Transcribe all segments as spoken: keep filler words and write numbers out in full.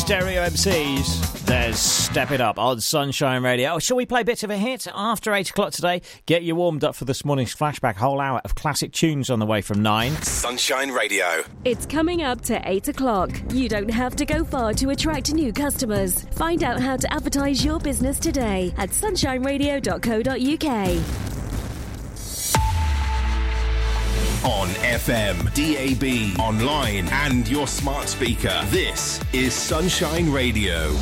Stereo M Cs. There's Step It Up on Sunshine Radio. Oh, shall we play a bit of a hit after eight o'clock today? Get you warmed up for this morning's flashback. Whole hour of classic tunes on the way from nine. Sunshine Radio. It's coming up to eight o'clock. You don't have to go far to attract new customers. Find out how to advertise your business today at sunshine radio dot co dot uk. On F M, D A B, online and your smart speaker. This is Sunshine Radio.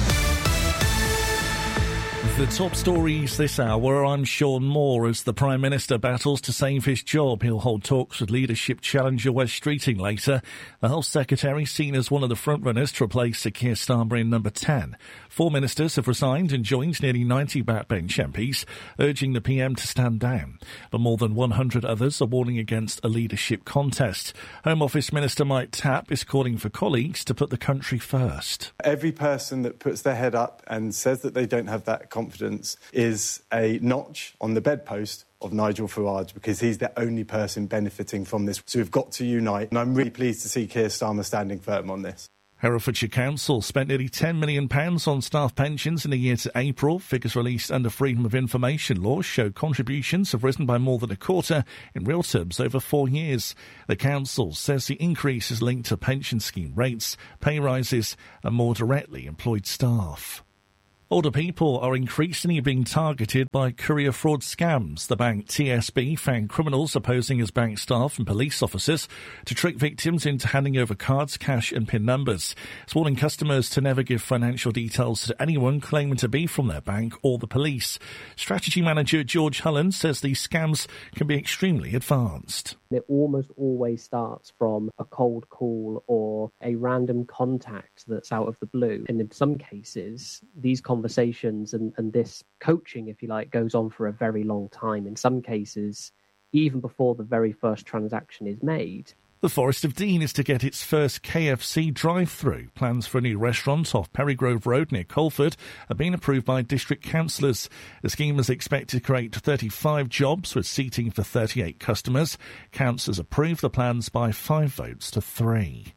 The top stories this hour, I'm Sean Moore. As the Prime Minister battles to save his job, he'll hold talks with leadership challenger Wes Streeting later. The Health Secretary seen as one of the frontrunners to replace Sir Keir Starmer in number ten. Four ministers have resigned and joined nearly ninety backbench M Ps, urging the P M to stand down. But more than one hundred others are warning against a leadership contest. Home Office Minister Mike Tapp is calling for colleagues to put the country first. Every person that puts their head up and says that they don't have that confidence is a notch on the bedpost of Nigel Farage, because he's the only person benefiting from this. So we've got to unite, and I'm really pleased to see Keir Starmer standing firm on this. Herefordshire Council spent nearly ten million pounds on staff pensions in the year to April. Figures released under Freedom of Information laws show contributions have risen by more than a quarter in real terms over four years. The council says the increase is linked to pension scheme rates, pay rises and more directly employed staff. Older people are increasingly being targeted by courier fraud scams. The bank T S B found criminals opposing as bank staff and police officers to trick victims into handing over cards, cash and PIN numbers. It's warning customers to never give financial details to anyone claiming to be from their bank or the police. Strategy manager George Hullen says these scams can be extremely advanced. It almost always starts from a cold call or a random contact that's out of the blue. And in some cases, these conversations and, and this coaching, if you like, goes on for a very long time. In some cases, even before the very first transaction is made. The Forest of Dean is to get its first K F C drive-through. Plans for a new restaurant off Perry Grove Road near Colford have been approved by district councillors. The scheme is expected to create thirty-five jobs with seating for thirty-eight customers. Councillors approved the plans by five votes to three.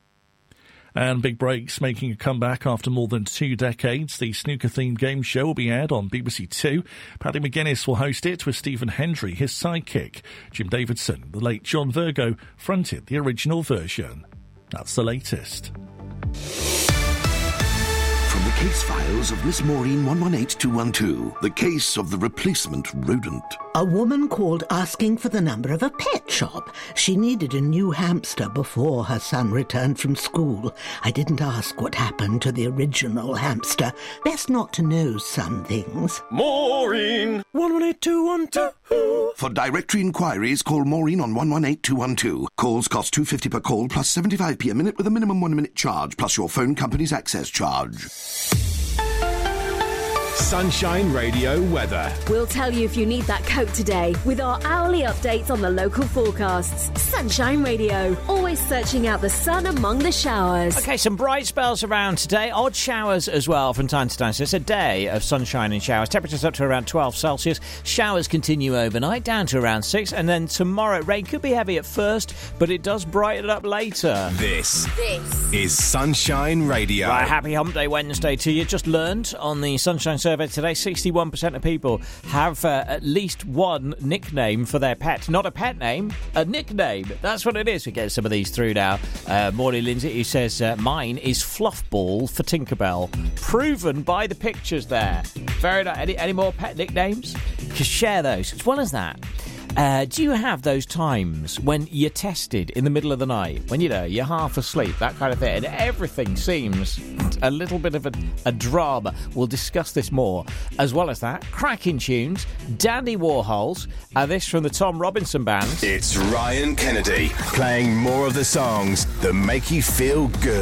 And Big Breaks making a comeback after more than two decades. The snooker-themed game show will be aired on B B C Two. Paddy McGuinness will host it with Stephen Hendry, his sidekick. Jim Davidson, the late John Virgo, fronted the original version. That's the latest. From the case files of Miss Maureen one one eight two one two, the case of the replacement rodent. A woman called asking for the number of a pet shop. She needed a new hamster before her son returned from school. I didn't ask what happened to the original hamster. Best not to know some things. Maureen one one eight two one two. For directory inquiries, call Maureen on one one eight two one two. Calls cost two pounds fifty per call plus seventy-five p a minute with a minimum one minute charge plus your phone company's access charge. Sunshine Radio weather. We'll tell you if you need that coat today with our hourly updates on the local forecasts. Sunshine Radio, always searching out the sun among the showers. Okay, some bright spells around today. Odd showers as well from time to time. So it's a day of sunshine and showers. Temperatures up to around twelve Celsius. Showers continue overnight down to around six. And then tomorrow, rain could be heavy at first, but it does brighten up later. This, this is Sunshine Radio. Right, happy Hump Day Wednesday to you. Just learned on the Sunshine Survey today, sixty-one percent of people have uh, at least one nickname for their pet. Not a pet name, a nickname. That's what it is. We get some of these through now. Uh, Morning Lindsay, who says, uh, mine is Fluffball for Tinkerbell. Proven by the pictures there. Very nice. Any, any more pet nicknames? Just share those. As well as that, Uh, do you have those times when you're tested in the middle of the night, when, you know, you're half asleep, that kind of thing, and everything seems a little bit of a, a drama? We'll discuss this more. As well as that, cracking tunes, Dandy Warhols, and this from the Tom Robinson Band. It's Ryan Kennedy playing more of the songs that make you feel good.